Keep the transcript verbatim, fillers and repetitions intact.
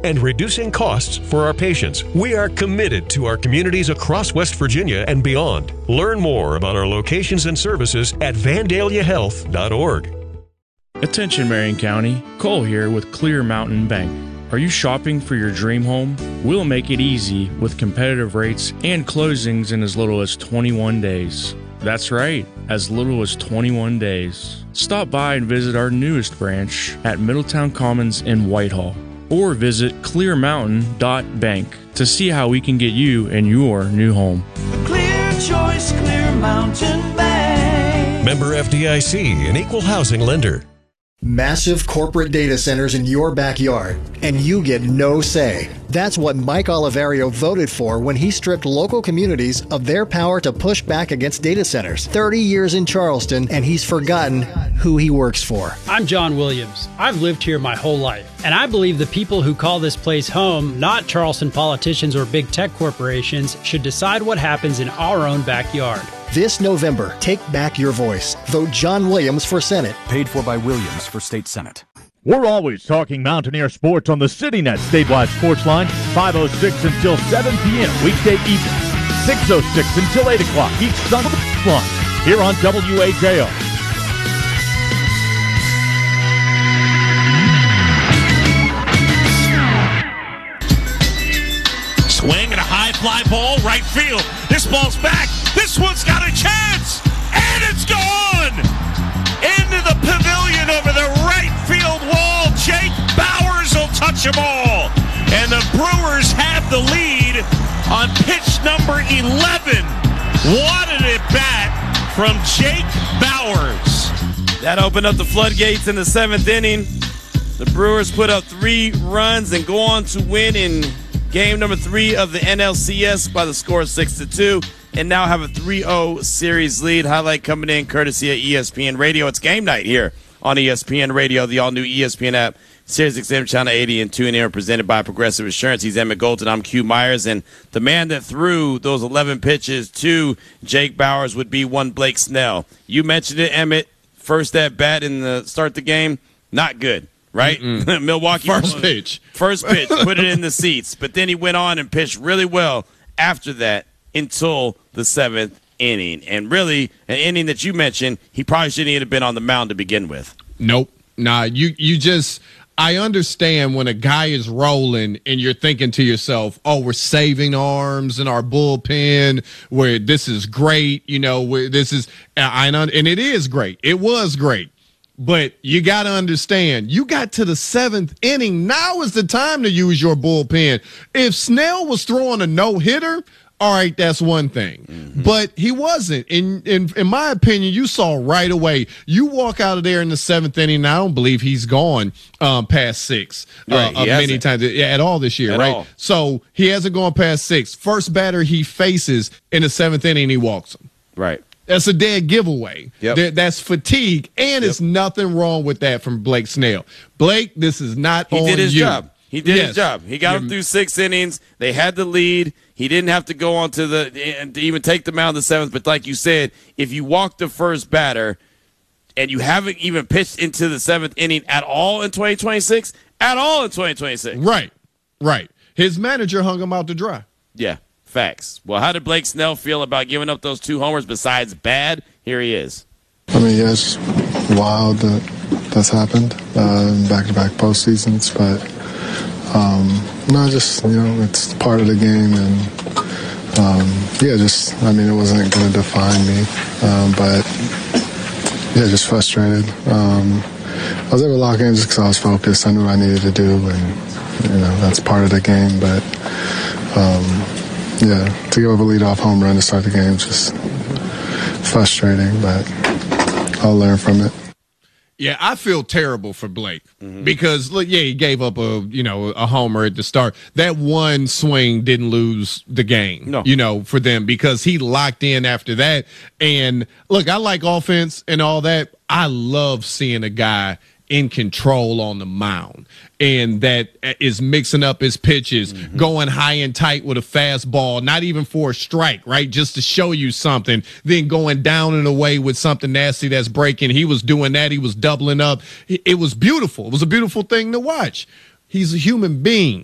and reducing costs for our patients. We are committed to our communities across West Virginia and beyond. Learn more about our locations and services at vandalia health dot org. Attention Marion County, Cole here with Clear Mountain Bank. Are you shopping for your dream home? We'll make it easy with competitive rates and closings in as little as twenty-one days. That's right, as little as twenty-one days. Stop by and visit our newest branch at Middletown Commons in Whitehall, or visit clear mountain dot bank to see how we can get you in your new home. Clear choice, Clear Mountain Bank. Member F D I C, an equal housing lender. Massive corporate data centers in your backyard, and you get no say. That's what Mike Oliverio voted for when he stripped local communities of their power to push back against data centers. thirty years in Charleston, and he's forgotten who he works for. I'm John Williams. I've lived here my whole life, and I believe the people who call this place home, not Charleston politicians or big tech corporations, should decide what happens in our own backyard. This November, take back your voice. Vote John Williams for Senate. Paid for by Williams for State Senate. We're always talking Mountaineer sports on the CityNet statewide sports line, five oh six until seven p.m. weekday evenings, six oh six until eight o'clock each Sunday lunch here on W A J O. Swing and a high fly ball, right field. This ball's back. This one's got a chance, and it's gone! Into the pavilion over the right field wall. Jake Bauers will touch them all. And the Brewers have the lead on pitch number eleven. What an at-bat from Jake Bauers. That opened up the floodgates in the seventh inning. The Brewers put up three runs and go on to win in game number three of the N L C S by the score of six to two. And now have a three oh series lead. Highlight coming in courtesy of E S P N Radio. It's game night here on E S P N Radio, the all-new E S P N app, Sirius X M Channel eighty, and tune in, presented by Progressive Insurance. He's Emmett Golden. I'm Q Myers. And the man that threw those eleven pitches to Jake Bauers would be one Blake Snell. You mentioned it, Emmett. First at bat in the start the game, not good, right? Milwaukee. First pitch. First pitch, put it in the seats. But then he went on and pitched really well after that until the seventh inning. And really, an inning that you mentioned, he probably shouldn't even have been on the mound to begin with. Nope. Nah, you, you just – I understand when a guy is rolling and you're thinking to yourself, oh, we're saving arms in our bullpen, where this is great, you know, where this is – and it is great. It was great. But you got to understand, you got to the seventh inning. Now is the time to use your bullpen. If Snell was throwing a no-hitter – all right, that's one thing. Mm-hmm. But he wasn't. In, in in my opinion, you saw right away. You walk out of there in the seventh inning, and I don't believe he's gone um, past six right, uh, many times yeah, at all this year, at right? All. So he hasn't gone past six. First batter he faces in the seventh inning, he walks him. Right. That's a dead giveaway. Yep. That, that's fatigue, and yep. it's nothing wrong with that from Blake Snell. Blake, this is not he on you. He did his job. He did yes. his job. He got him through six innings. They had the lead. He didn't have to go on to the to even take the mound in the seventh. But like you said, if you walk the first batter and you haven't even pitched into the seventh inning at all in twenty twenty-six, at all in twenty twenty-six. Right, right. His manager hung him out to dry. Yeah, facts. Well, how did Blake Snell feel about giving up those two homers besides bad? Here he is. I mean, yeah, it's wild that that's happened uh, in back-to-back postseasons, but um, no, just, you know, it's part of the game, and um, yeah, just, I mean, it wasn't going to define me, um, but yeah, just frustrated. Um, I was able to lock in just because I was focused. I knew what I needed to do, and, you know, that's part of the game, but um, yeah, to give up a leadoff home run to start the game is just frustrating, but I'll learn from it. Yeah, I feel terrible for Blake mm-hmm. because, look, yeah, he gave up a, you know, a homer at the start. That one swing didn't lose the game, no. you know, for them because he locked in after that. And, look, I like offense and all that. I love seeing a guy in control on the mound and that is mixing up his pitches, mm-hmm. going high and tight with a fastball, not even for a strike, right? Just to show you something, then going down and away with something nasty that's breaking. He was doing that. He was doubling up. It was beautiful. It was a beautiful thing to watch. He's a human being.